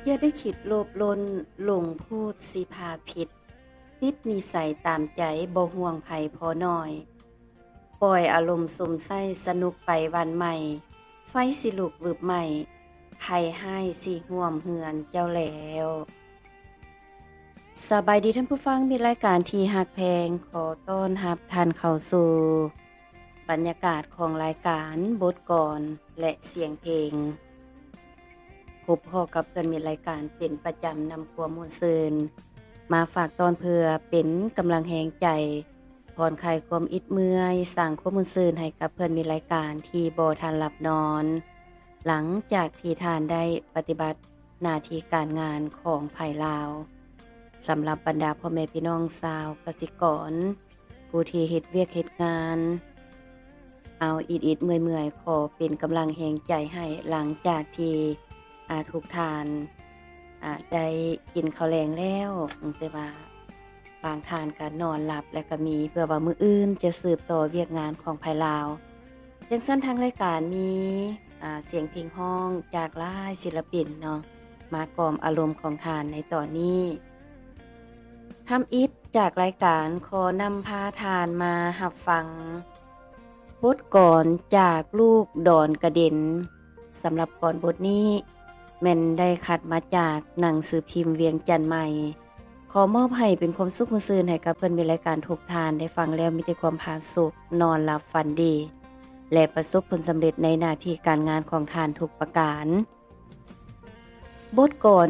อย่าได้คิดโลภลนหลงพูดสิพาผิดติดนิสัยตามใจบ่ห่วงไผพอน้อยปล่อยอารมณ์สมไส้สนุกไปวันใหม่ไฟสิลุกวึบใหม่ภัยให้สิห่วมเหือนเจ้าแล้วสบายดีท่านผู้ฟังมีรายการที่ฮักแพงขอต้อนรับท่านเข้าสู่บรรยากาศของรายการบทกลอนและเสียงเพลงพบพ่อกับเพื่อนมีรายการเป็นประจำนำความม่วนซื่นมาฝากตอนเพื่อเป็นกำลังแหงใจผ่อนคลายความอิดเมื่อยสร้างความม่วนซื่นให้กับเพื่อนมีรายการที่บ่ทันหลับนอนหลังจากที่ทานได้ปฏิบัติหน้าที่การงานของภายลาวสำหรับบรรดาพ่อแม่พี่น้องชาวกสิกรผู้ที่เฮ็ดเวียกเฮ็ดงานเอาอิดๆเมื่อยๆขอเป็นกำลังแหงใจให้หลังจากที่ทุกทานได้กินข้าวแลงแล้วแต่ว่าบางทานก็นอนหลับและก็มีเพื่อว่ามื้ออื่นจะสืบต่อเวียกงานของภายลาวจังซั่นทางรายการมีเสียงเพลงฮ้องจากหลายศิลปินเนาะมากล่อมอารมณ์ของทานในตอนนี้ทำอิฐจากรายการขอนำพาทานมารับฟังบทกลอนจากลูกดอนกระเด็นสำหรับกลอนบทนี้แม่นได้คัดมาจากหนังสือพิมพ์เวียงจันทน์ใหม่ขอมอบให้เป็นความสุขมื้อซื่นให้กับเพิ่นมีรายการทุกทานได้ฟังแล้วมีแต่ความผาสุกนอนหลับฝันดีและประสบผลสำเร็จในหน้าที่การงานของทานทุกประการบทกลอน